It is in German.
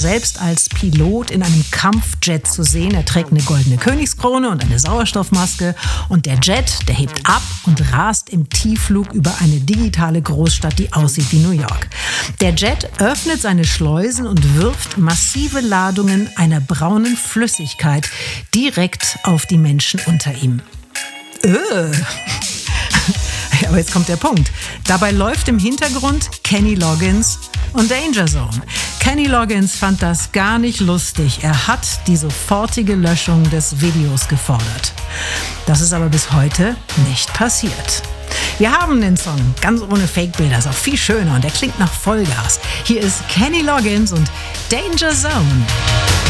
selbst als Pilot in einem Kampfjet zu sehen. Er trägt eine goldene Königskrone und eine Sauerstoffmaske. Und der Jet, der hebt ab und rast im Tiefflug über eine digitale Großstadt, die aussieht wie New York. Der Jet öffnet seine Schleusen und wirft massive Ladungen einer braunen Flüssigkeit direkt auf die Menschen unter ihm. Aber jetzt kommt der Punkt. Dabei läuft im Hintergrund Kenny Loggins und Danger Zone. Kenny Loggins fand das gar nicht lustig. Er hat die sofortige Löschung des Videos gefordert. Das ist aber bis heute nicht passiert. Wir haben den Song ganz ohne Fake-Bilder, ist auch viel schöner und er klingt nach Vollgas. Hier ist Kenny Loggins und Danger Zone.